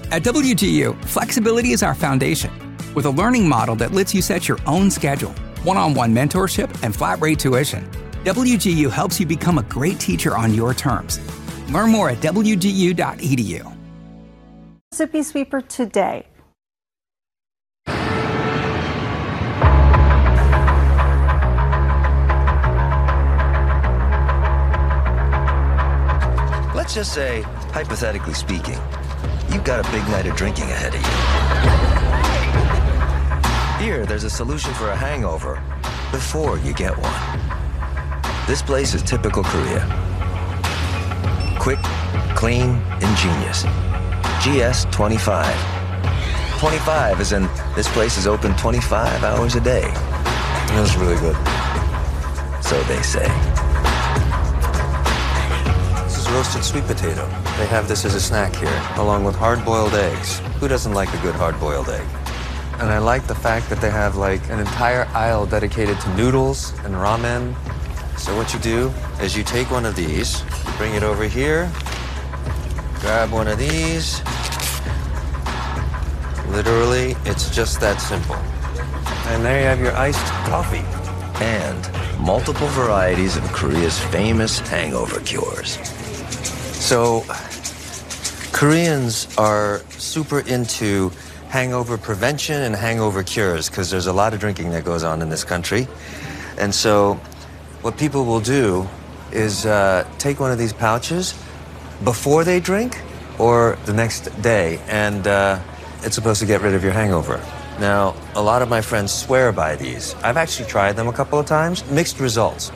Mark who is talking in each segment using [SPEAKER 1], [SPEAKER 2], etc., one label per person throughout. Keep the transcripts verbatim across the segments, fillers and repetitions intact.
[SPEAKER 1] At W G U, flexibility is our foundation. With a learning model that lets you set your own schedule, one-on-one mentorship, and flat-rate tuition, W G U helps you become a great teacher on your terms. Learn more at W G U dot E D U.
[SPEAKER 2] Mississippi Sweeper today.
[SPEAKER 3] Let's just say, hypothetically speaking, you've got a big night of drinking ahead of you. Here, there's a solution for a hangover before you get one. This place is typical Korea. Quick, clean, ingenious. G S twenty-five. twenty-five is in this place is open twenty-five hours a day.
[SPEAKER 4] That's really good.
[SPEAKER 3] So they say.
[SPEAKER 4] This is roasted sweet potato. They have this as a snack here, along with hard-boiled eggs. Who doesn't like a good hard-boiled egg? And I like the fact that they have like an entire aisle dedicated to noodles and ramen. So what you do is you take one of these, bring it over here, grab one of these. Literally, it's just that simple. And there you have your iced coffee.
[SPEAKER 3] And multiple varieties of Korea's famous hangover cures.
[SPEAKER 4] So, Koreans are super into hangover prevention and hangover cures because there's a lot of drinking that goes on in this country. And so, what people will do is uh, take one of these pouches before they drink or the next day, and uh, it's supposed to get rid of your hangover. Now, a lot of my friends swear by these. I've actually tried them a couple of times. Mixed results.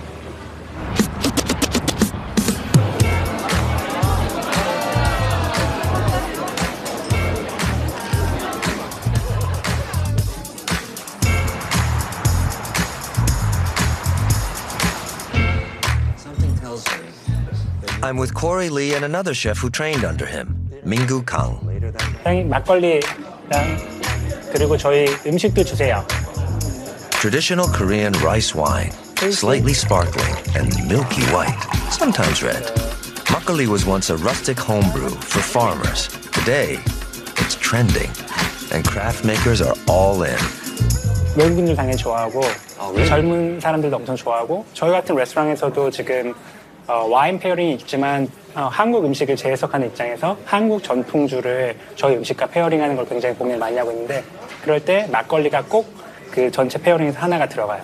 [SPEAKER 3] Something tells me. I'm with Corey Lee and another chef who trained under him, Mingu Kang.
[SPEAKER 5] 사장님 막걸리랑 그리고 저희 음식도 주세요.
[SPEAKER 3] Traditional Korean rice wine, slightly sparkling and milky white, sometimes red. Makgeolli was once a rustic homebrew for farmers. Today, it's trending, and craft makers are all in.
[SPEAKER 5] 외국인들 당연히 좋아하고 젊은 사람들도 엄청 좋아하고 저희 같은 레스토랑에서도 지금 어, 와인 페어링이 있지만 어, 한국 음식을 재해석하는 입장에서 한국 전통주를 저희 음식과 페어링하는 걸 굉장히 고민을 많이 하고 있는데 그럴 때 막걸리가 꼭 그 전체 페어링에서 하나가 들어가요.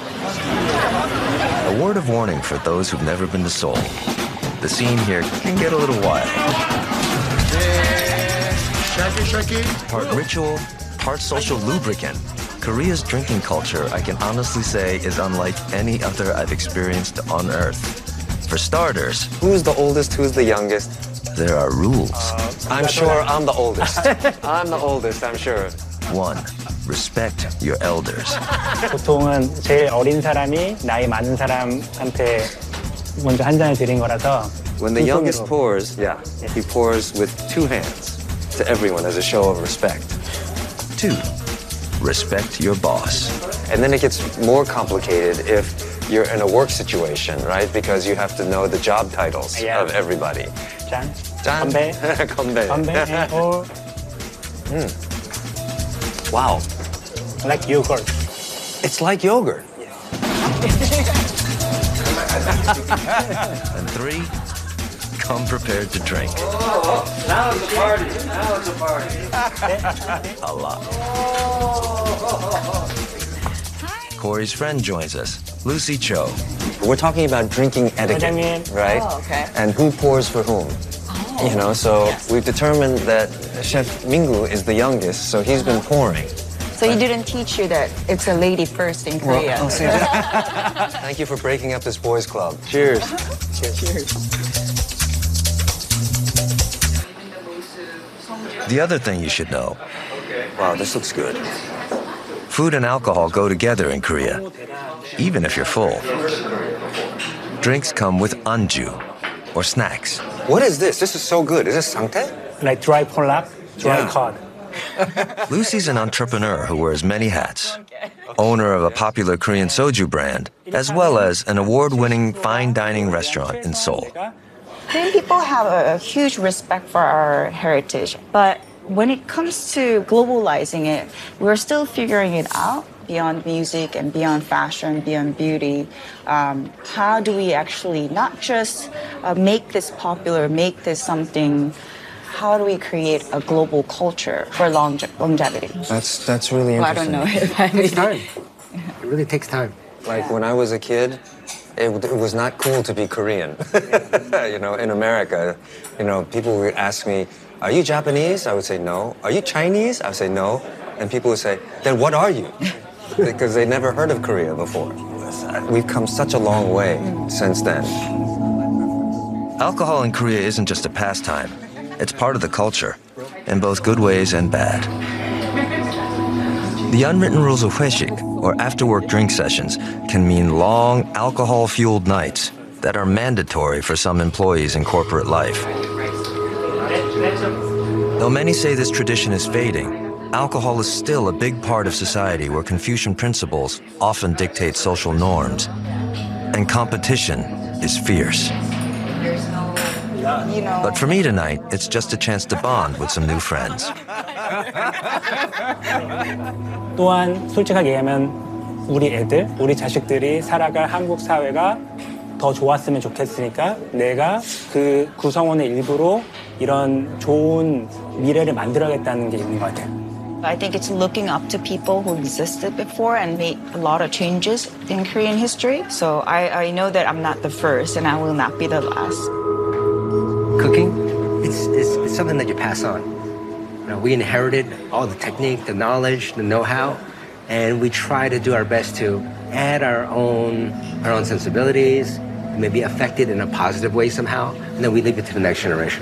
[SPEAKER 3] A word of warning for those who've never been to Seoul. The scene here can get a little wild. Part ritual, part social lubricant. Korea's drinking culture, I can honestly say, is unlike any other I've experienced on Earth. For starters,
[SPEAKER 4] Who's the oldest? Who's the youngest?
[SPEAKER 3] there are rules.
[SPEAKER 4] Uh, I'm sure I'm the oldest. I'm the oldest, I'm sure.
[SPEAKER 3] One, respect your elders.
[SPEAKER 5] 보통은 제일 어린 사람이 나이 많은 사람한테 먼저 한 잔을 드린 거라서
[SPEAKER 4] When the youngest pours, yeah, he pours with two hands to everyone as a show of respect.
[SPEAKER 3] Two, respect your boss.
[SPEAKER 4] And then it gets more complicated if you're in a work situation, right? Because you have to know the job titles
[SPEAKER 5] Yeah.
[SPEAKER 4] of everybody.
[SPEAKER 5] 짠,
[SPEAKER 4] 짠.
[SPEAKER 5] 건배,
[SPEAKER 4] 건배.
[SPEAKER 5] 건배, or
[SPEAKER 4] Wow.
[SPEAKER 5] like yogurt.
[SPEAKER 4] It's like yogurt.
[SPEAKER 3] And three, come prepared to drink.
[SPEAKER 4] Now it's a party. Now it's a party.
[SPEAKER 3] A lot. Corey's friend joins us, Lucy Cho.
[SPEAKER 4] We're talking about drinking etiquette,
[SPEAKER 5] 사장님.
[SPEAKER 4] right?
[SPEAKER 6] Oh, okay.
[SPEAKER 4] And who pours for whom. You know, so
[SPEAKER 6] yes.
[SPEAKER 4] we've determined that Chef Mingu is the youngest, so he's been pouring.
[SPEAKER 6] So he didn't teach you that it's a lady first in Korea.
[SPEAKER 4] Well, I'll say that. Thank you for breaking up this boys' club. Cheers.
[SPEAKER 6] Cheers.
[SPEAKER 3] The other thing you should know,
[SPEAKER 4] Wow, this looks good.
[SPEAKER 3] food and alcohol go together in Korea, even if you're full. Drinks come with anju, or snacks.
[SPEAKER 4] What is this? This is so good. Is this sangtae?
[SPEAKER 5] Like dry pollock, dry
[SPEAKER 4] Yeah.
[SPEAKER 5] cod.
[SPEAKER 3] Lucy's an entrepreneur who wears many hats. Owner of a popular Korean soju brand, as well as an award-winning fine dining restaurant in Seoul.
[SPEAKER 6] Korean people have a huge respect for our heritage, but when it comes to globalizing it, we're still figuring it out beyond music and beyond fashion, beyond beauty. Um, how do we actually not just uh, make this popular, make this something, how do we create a global culture for longe- longevity?
[SPEAKER 4] That's that's really
[SPEAKER 6] Well, I
[SPEAKER 4] interesting.
[SPEAKER 6] don't know if I
[SPEAKER 7] It takes time. It really takes time.
[SPEAKER 4] Like when I was a kid, it, it was not cool to be Korean. You know, in America, you know, people would ask me, "Are you Japanese?" I would say no. "Are you Chinese?" I would say no. And people would say, "Then what are you?" Because they never heard of Korea before. We've come such a long way since then.
[SPEAKER 3] Alcohol in Korea isn't just a pastime. It's part of the culture, in both good ways and bad. The unwritten rules of hwaesik, or after-work drink sessions, can mean long, alcohol-fueled nights that are mandatory for some employees in corporate life. Though many say this tradition is fading, alcohol is still a big part of society where Confucian principles often dictate social norms, and competition is fierce.
[SPEAKER 6] You know,
[SPEAKER 3] But for me tonight, it's just a chance to bond with some new friends.
[SPEAKER 5] 또한 솔직하게 얘기하면 우리 애들, 우리 자식들이 살아갈 한국 사회가 더 좋았으면 좋겠으니까 내가 그 구성원의 일부로 이런 좋은 미래를 만들어야겠다는 게 있는 것 같아요.
[SPEAKER 6] I think it's looking up to people who existed before and made a lot of changes in Korean history. So I, I know that I'm not the first and I will not be the last.
[SPEAKER 7] Cooking, it's, it's, it's something that you pass on. You know, we inherited all the technique, the knowledge, the know-how, and we try to do our best to add our own, our own sensibilities, maybe affect it in a positive way somehow, and then we leave it to the next generation.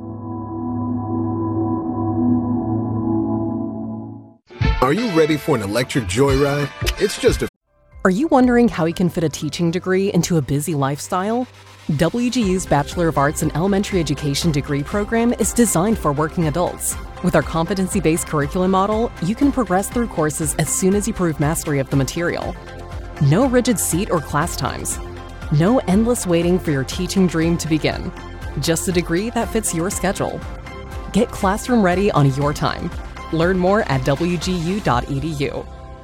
[SPEAKER 8] Are you ready for an electric joyride? It's just a...
[SPEAKER 9] Are you wondering how you can fit a teaching degree into a busy lifestyle? W G U's Bachelor of Arts in Elementary Education degree program is designed for working adults. With our competency-based curriculum model, you can progress through courses as soon as you prove mastery of the material. No rigid seat or class times. No endless waiting for your teaching dream to begin. Just a degree that fits your schedule. Get classroom ready on your time. Learn more at w g u dot e d u.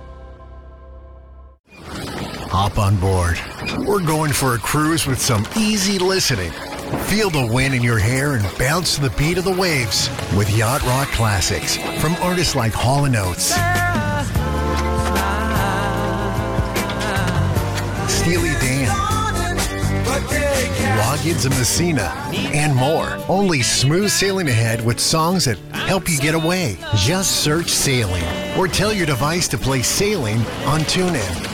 [SPEAKER 10] Hop on board. We're going for a cruise with some easy listening. Feel the wind in your hair and bounce to the beat of the waves with Yacht Rock classics from artists like Hall and Oates, Steely Dan, Loggins and Messina, and more. Only smooth sailing ahead with songs that help you get away. Just search Sailing or tell your device to play Sailing on TuneIn.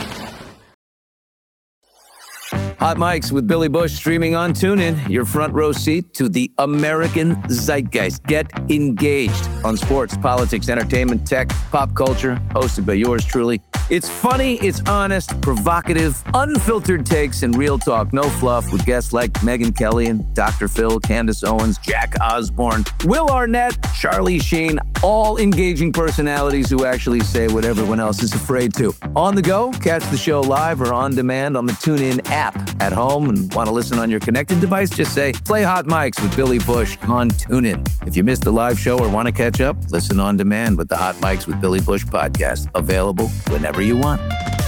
[SPEAKER 11] Hot Mics with Billy Bush streaming on TuneIn. Your front row seat to the American zeitgeist. Get engaged on sports, politics, entertainment, tech, pop culture. Hosted by yours truly. It's funny, it's honest, provocative, unfiltered takes, and real talk. No fluff with guests like Megyn Kelly and Doctor Phil, Candace Owens, Jack Osborne, Will Arnett, Charlie Sheen. All engaging personalities who actually say what everyone else is afraid to. On the go, catch the show live or on demand on the TuneIn app. At home and want to listen on your connected device, just say, play Hot Mics with Billy Bush on TuneIn. If you missed the live show or want to catch up, listen on demand with the Hot Mics with Billy Bush podcast. Available whenever you want.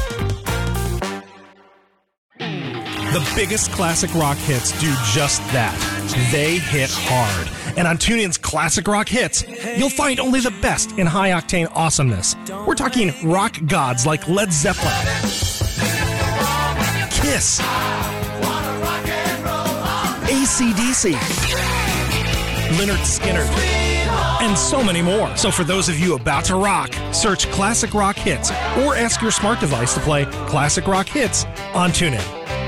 [SPEAKER 12] The biggest classic rock hits do just that. They hit hard. And on TuneIn's Classic Rock Hits, you'll find only the best in high-octane awesomeness. We're talking rock gods like Led Zeppelin, Kiss, A C D C, Lynyrd Skynyrd, and so many more. So for those of you about to rock, search Classic Rock Hits or ask your smart device to play Classic Rock Hits on TuneIn.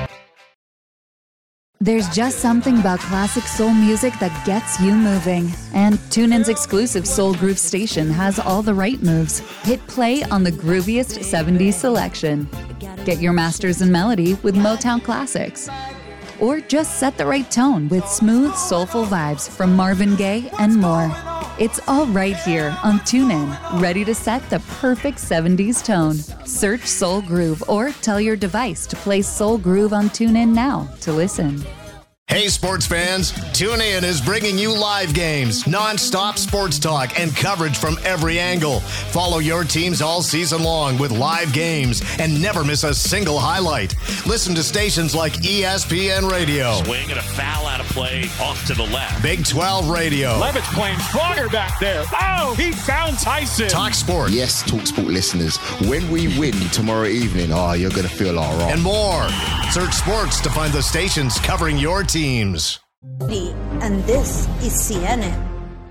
[SPEAKER 13] There's just something about classic soul music that gets you moving. And TuneIn's exclusive Soul Groove station has all the right moves. Hit play on the grooviest seventies selection. Get your masters in melody with Motown classics. Or just set the right tone with smooth, soulful vibes from Marvin Gaye and more. It's all right here on TuneIn, ready to set the perfect seventies tone. Search Soul Groove or tell your device to play Soul Groove on TuneIn now to listen.
[SPEAKER 10] Hey, sports fans, TuneIn is bringing you live games, non-stop sports talk, and coverage from every angle. Follow your teams all season long with live games and never miss a single highlight. Listen to stations like E S P N Radio.
[SPEAKER 14] Swing and a foul out of play off to the left.
[SPEAKER 10] Big twelve Radio.
[SPEAKER 15] Levitt's playing stronger back there. Oh, he found Tyson.
[SPEAKER 10] Talk Sport.
[SPEAKER 16] Yes, Talk Sport listeners, when we win tomorrow evening, oh, you're going to feel all right.
[SPEAKER 10] And more. Search sports to find the stations covering your teams.
[SPEAKER 17] And this is C N N.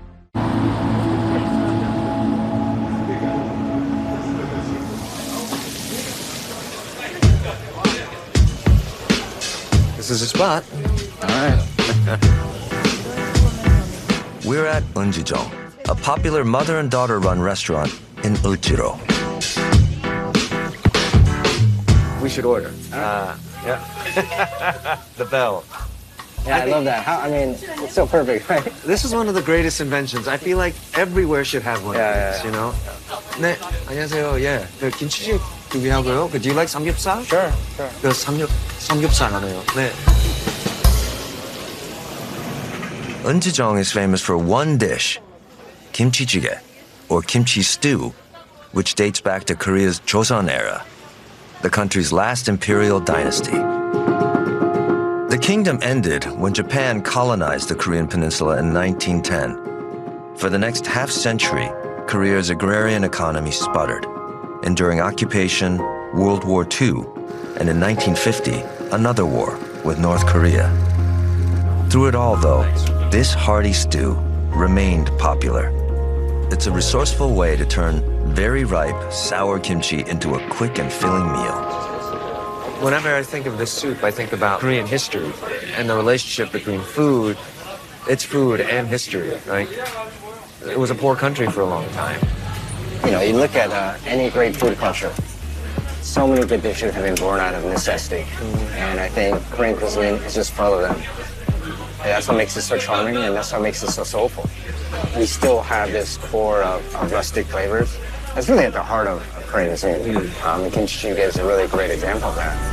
[SPEAKER 4] This is a spot. All right. We're at Eunjijong, a popular mother and daughter run restaurant in Euljiro.
[SPEAKER 18] We should order.
[SPEAKER 4] Ah, yeah. The bell.
[SPEAKER 18] Yeah, I, I love that. How, I mean, it's so perfect, right?
[SPEAKER 4] This is one of the greatest inventions. I feel like everywhere should have one
[SPEAKER 18] yeah,
[SPEAKER 4] of these,
[SPEAKER 18] yeah,
[SPEAKER 4] you know? 네, 안녕하세요. 예. 그 김치찌개 준비하고요. Do you like 삼겹살?
[SPEAKER 18] Sure, sure.
[SPEAKER 4] 그 삼겹, 삼겹살 하나요. 네. Eunjijong is famous for one dish, kimchi-jjigae, or kimchi stew, which dates back to Korea's Joseon era, the country's last imperial dynasty. The kingdom ended when Japan colonized the Korean peninsula in nineteen ten. For the next half century, Korea's agrarian economy sputtered. And during occupation, World War Two, and in nineteen fifty, another war with North Korea. Through it all, though, this hearty stew remained popular. It's a resourceful way to turn very ripe, sour kimchi into a quick and filling meal.
[SPEAKER 18] Whenever I think of this soup, I think about Korean history and the relationship between food, its food, and history. Like, it was a poor country for a long time. You know, you look at uh, any great food culture, so many good dishes have been born out of necessity. Mm-hmm. And I think Korean cuisine is just full of them. And that's what makes it so charming, and that's what makes it so soulful. We still have this core of, of rustic flavors. That's really at the heart of Korean cuisine. Mm-hmm. Um, and kimchi jjigae is a really great example of that.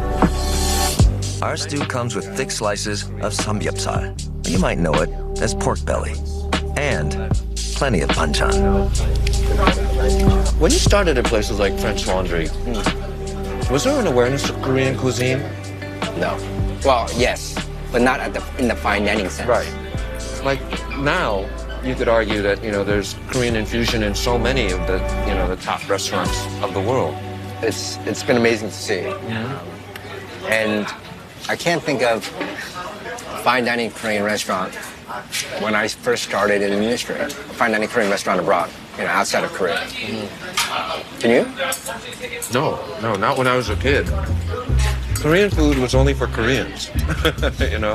[SPEAKER 4] Our stew comes with thick slices of samgyeopsal. You might know it as pork belly. And plenty of banchan.
[SPEAKER 18] When you started at places like French Laundry, mm. was there an awareness of Korean cuisine? No. Well, yes, but not at the, in the fine dining sense. Right. Like now, you could argue that, you know, there's Korean infusion in so many of the, you know, the top restaurants of the world. It's it's been amazing to see. Yeah. And I can't think of a fine dining Korean restaurant when I first started in the industry. A fine dining Korean restaurant abroad, you know, outside of Korea. Mm-hmm. Can you? No, no, not when I was a kid. Korean food was only for Koreans, you know?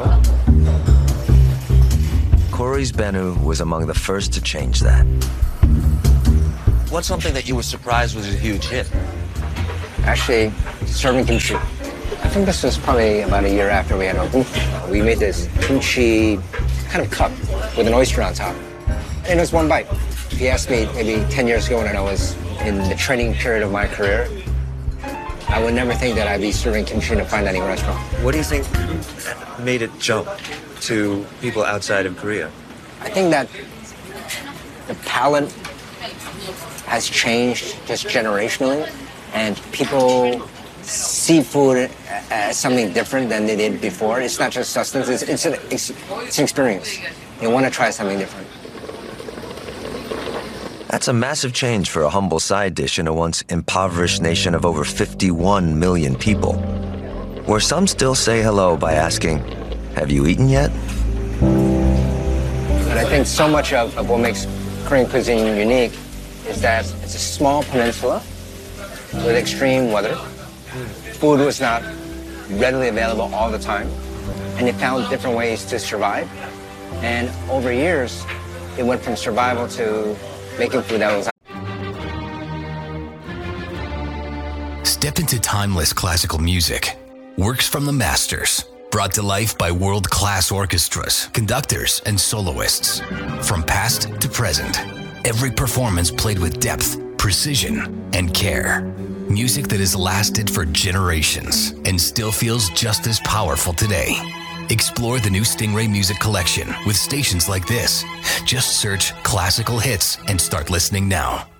[SPEAKER 4] Corey's Benu was among the first to change that.
[SPEAKER 18] What's something that you were surprised was a huge hit? Actually, serving kimchi. I think this was probably about a year after we had opened. We made this kimchi kind of cup with an oyster on top. And it was one bite. If you asked me maybe ten years ago when I was in the training period of my career, I would never think that I'd be serving kimchi in a fine dining restaurant.
[SPEAKER 4] What do you think made it jump to people outside of Korea?
[SPEAKER 18] I think that the palate has changed just generationally, and people see food as something different than they did before. It's not just sustenance, it's, it's, an, it's, it's an experience. They want to try something different.
[SPEAKER 4] That's a massive change for a humble side dish in a once impoverished nation of over fifty-one million people, where some still say hello by asking, "Have you eaten yet?"
[SPEAKER 18] And I think so much of, of what makes Korean cuisine unique is that it's a small peninsula with extreme weather. Food was not readily available all the time, and they found different ways to survive. And over years, it went from survival to making food that was.
[SPEAKER 19] Step into timeless classical music. Works from the masters. Brought to life by world-class orchestras, conductors, and soloists. From past to present, every performance played with depth, precision, and care. Music that has lasted for generations and still feels just as powerful today. Explore the new Stingray Music Collection with stations like this. Just search classical hits and start listening now.